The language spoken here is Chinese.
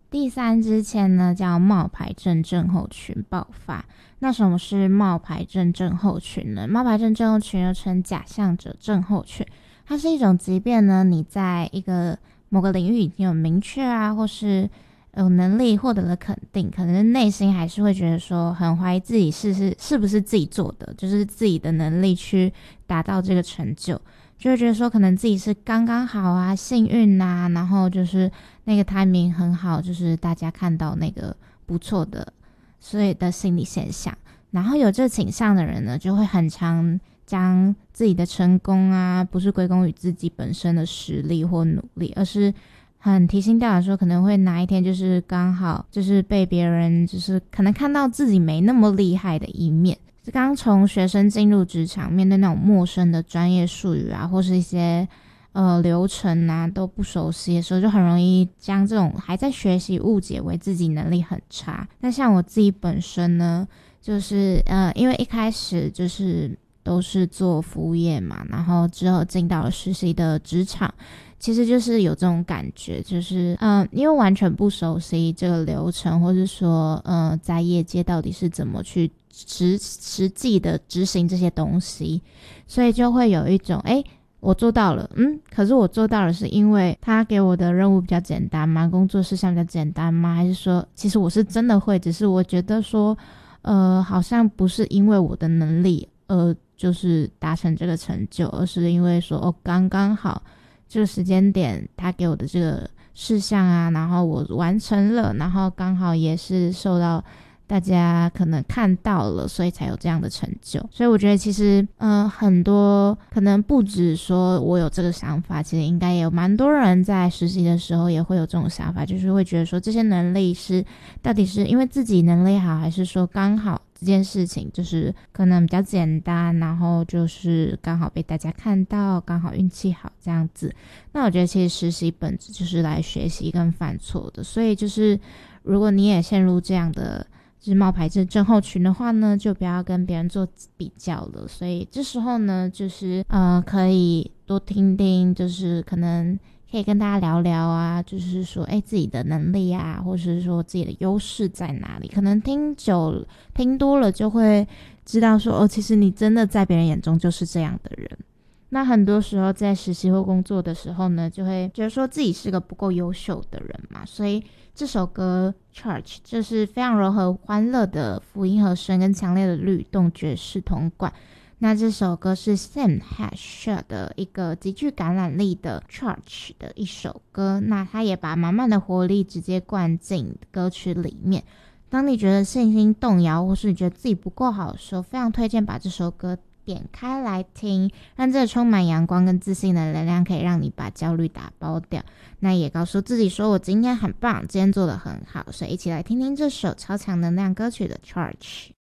第3支签呢叫冒牌症症候群爆发。那什么是冒牌症症候群呢？冒牌症症候群又称假象者症候群，它是一种即便呢你在一个某个领域已经有明确啊，或是有能力获得了肯定，可能内心还是会觉得说很怀疑自己是不是自己做的，就是自己的能力去达到这个成就，就会觉得说可能自己是刚刚好啊，幸运啊，然后就是那个 timing 很好，就是大家看到那个不错的，所以的心理现象。然后有这倾向的人呢，就会很常将自己的成功啊，不是归功于自己本身的实力或努力，而是很提心吊胆说可能会哪一天就是刚好就是被别人就是可能看到自己没那么厉害的一面。刚从学生进入职场，面对那种陌生的专业术语啊，或是一些流程啊都不熟悉的时候，就很容易将这种还在学习误解为自己能力很差。那像我自己本身呢，就是因为一开始就是都是做服务业嘛，然后之后进到了实习的职场，其实就是有这种感觉，就是因为完全不熟悉这个流程，或是说在业界到底是怎么去实际的执行这些东西，所以就会有一种我做到了，可是我做到了是因为他给我的任务比较简单吗？工作事项比较简单吗？还是说其实我是真的会，只是我觉得说好像不是因为我的能力就是达成这个成就，而是因为说刚刚好这个时间点他给我的这个事项啊，然后我完成了，然后刚好也是受到大家可能看到了，所以才有这样的成就。所以我觉得其实很多可能不止说我有这个想法，其实应该也有蛮多人在实习的时候也会有这种想法，就是会觉得说这些能力是到底是因为自己能力好，还是说刚好这件事情就是可能比较简单，然后就是刚好被大家看到，刚好运气好这样子。那我觉得其实实习本质就是来学习跟犯错的，所以就是如果你也陷入这样的就是冒牌症候群的话呢，就不要跟别人做比较了。所以这时候呢，就是可以多听听，就是可能可以跟大家聊聊啊，就是说自己的能力啊，或者是说自己的优势在哪里。可能听多了就会知道说其实你真的在别人眼中就是这样的人。那很多时候在实习或工作的时候呢，就会觉得说自己是个不够优秀的人嘛，所以这首歌 Church 就是非常柔和欢乐的辅音和声跟强烈的律动爵士铜管。那这首歌是 Sam Hash 的一个极具感染力的 Church 的一首歌，那他也把满满的活力直接灌进歌曲里面。当你觉得信心动摇，或是你觉得自己不够好的时候，非常推荐把这首歌点开来听，让这个充满阳光跟自信的能量可以让你把焦虑打包掉。那也告诉自己说我今天很棒，今天做得很好，所以一起来听听这首超强能量歌曲的 Charge。